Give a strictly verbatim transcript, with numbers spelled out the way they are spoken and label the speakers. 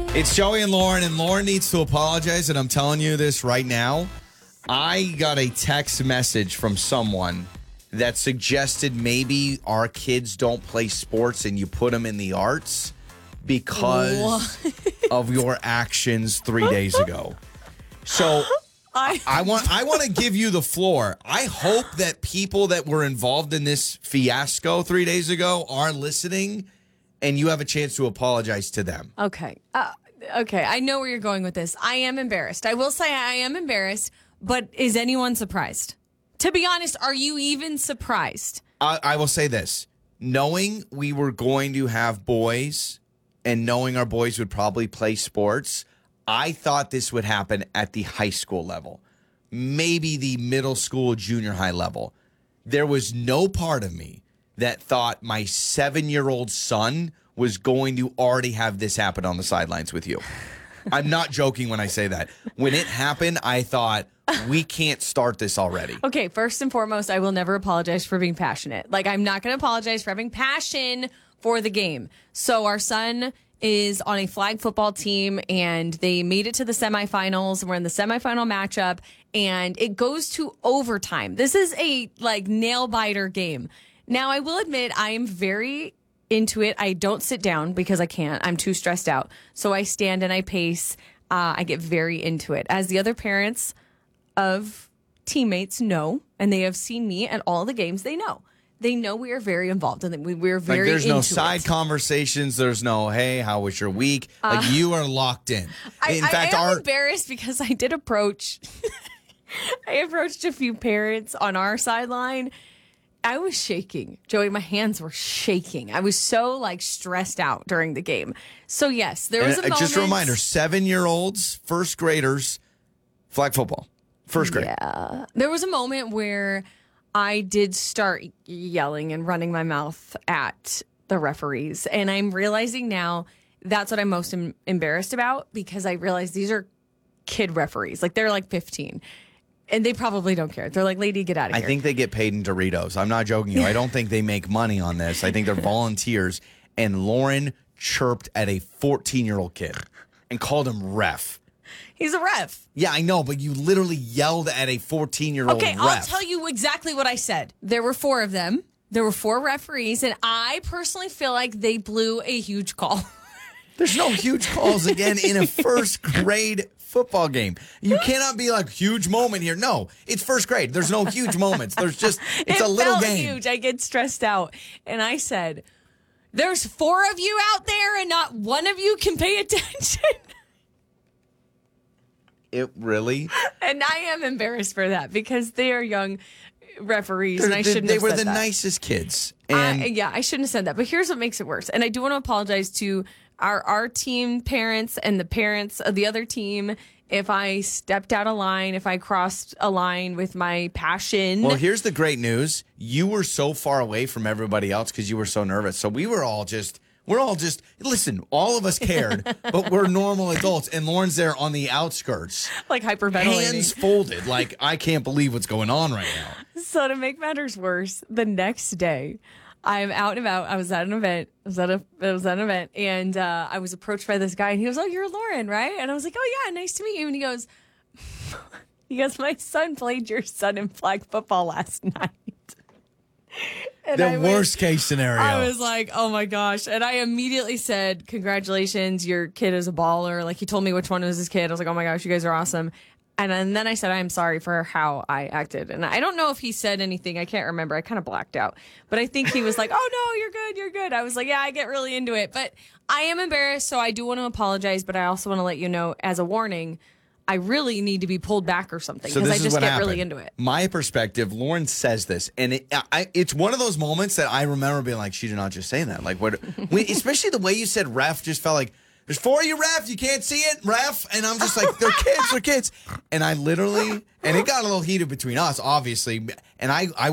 Speaker 1: It's Joey and Lauren, and Lauren needs to apologize, and I'm telling you this right now. I got a text message from someone that suggested maybe our kids don't play sports and you put them in the arts because of your actions three days ago. So I, I want I want to give you the floor. I hope that people that were involved in this fiasco three days ago are listening, and you have a chance to apologize to them.
Speaker 2: Okay. Uh, okay. I know where you're going with this. I am embarrassed. I will say I am embarrassed, but is anyone surprised? To be honest, are you even surprised?
Speaker 1: I, I will say this. Knowing we were going to have boys and knowing our boys would probably play sports, I thought this would happen at the high school level, maybe the middle school, junior high level. There was no part of me that thought my seven-year-old son was going to already have this happen on the sidelines with you. I'm not joking when I say that. When it happened, I thought, we can't start this already.
Speaker 2: Okay, first and foremost, I will never apologize for being passionate. Like, I'm not going to apologize for having passion for the game. So our son is on a flag football team, and they made it to the semifinals. We're in the semifinal matchup, and it goes to overtime. This is a, like, nail-biter game. Now, I will admit, I am very into it. I don't sit down because I can't. I'm too stressed out. So I stand and I pace. Uh, I get very into it. As the other parents of teammates know, and they have seen me at all the games, they know. They know we are very involved and we, we're very
Speaker 1: like there's
Speaker 2: into
Speaker 1: no side
Speaker 2: it.
Speaker 1: conversations. There's no, hey, how was your week? Like uh, you are locked in.
Speaker 2: I,
Speaker 1: in fact,
Speaker 2: I am
Speaker 1: our
Speaker 2: embarrassed because I did approach, I approached a few parents on our sideline. I was shaking. Joey, my hands were shaking. I was so like stressed out during the game. So yes, there was a moment.
Speaker 1: Just a reminder, seven-year-olds, first graders, flag football. First grade.
Speaker 2: Yeah. There was a moment where I did start yelling and running my mouth at the referees. And I'm realizing now that's what I'm most em- embarrassed about because I realize these are kid referees. Like they're like fifteen. And they probably don't care. They're like, lady, get out of here.
Speaker 1: I think they get paid in Doritos. I'm not joking you. I don't think they make money on this. I think they're volunteers. And Lauren chirped at a fourteen-year-old kid and called him ref.
Speaker 2: He's a ref.
Speaker 1: Yeah, I know, but you literally yelled at a fourteen-year-old
Speaker 2: okay,
Speaker 1: ref.
Speaker 2: I'll tell you exactly what I said. There were four of them. There were four referees, and I personally feel like they blew a huge call.
Speaker 1: There's no huge calls again in a first grade football game. You cannot be like, huge moment here. No, it's first grade. There's no huge moments. There's just, it's
Speaker 2: it
Speaker 1: a little
Speaker 2: felt
Speaker 1: game.
Speaker 2: Huge. I get stressed out. And I said, there's four of you out there and not one of you can pay attention.
Speaker 1: It really?
Speaker 2: And I am embarrassed for that because they are young referees,
Speaker 1: They're,
Speaker 2: and I shouldn't
Speaker 1: they
Speaker 2: have
Speaker 1: were
Speaker 2: said
Speaker 1: the
Speaker 2: that.
Speaker 1: nicest kids. And
Speaker 2: I, yeah, I shouldn't have said that. But here's what makes it worse. And I do want to apologize to our, our team parents and the parents of the other team if I stepped out of line, if I crossed a line with my passion.
Speaker 1: Well, here's the great news. You were so far away from everybody else because you were so nervous. So we were all just... We're all just, listen, all of us cared, but we're normal adults. And Lauren's there on the outskirts.
Speaker 2: Like hyperventilating.
Speaker 1: Hands folded. Like, I can't believe what's going on right now.
Speaker 2: So to make matters worse, the next day, I'm out and about. I was at an event. I was at, a, I was at an event. And uh, I was approached by this guy. And he was like, you're Lauren, right? And I was like, oh, yeah, nice to meet you. And he goes, he goes, my son played your son in flag football last night. And
Speaker 1: the
Speaker 2: I
Speaker 1: worst
Speaker 2: was,
Speaker 1: case scenario.
Speaker 2: I was like, oh my gosh. And I immediately said, congratulations, your kid is a baller. Like, he told me which one was his kid. I was like, oh my gosh, you guys are awesome. And, and then I said, I'm sorry for how I acted. And I don't know if he said anything. I can't remember. I kind of blacked out. But I think he was like, oh no, you're good, you're good. I was like, yeah, I get really into it. But I am embarrassed, so I do want to apologize. But I also want to let you know, as a warning, I really need to be pulled back or something because
Speaker 1: so
Speaker 2: I just get
Speaker 1: happened.
Speaker 2: really into it.
Speaker 1: My perspective, Lauren says this, and it, I, it's one of those moments that I remember being like, she did not just say that. Like, what? we, especially the way you said ref just felt like, there's four of you ref, you can't see it, ref. And I'm just like, they're kids, they're kids. And I literally, and it got a little heated between us, obviously. And I, I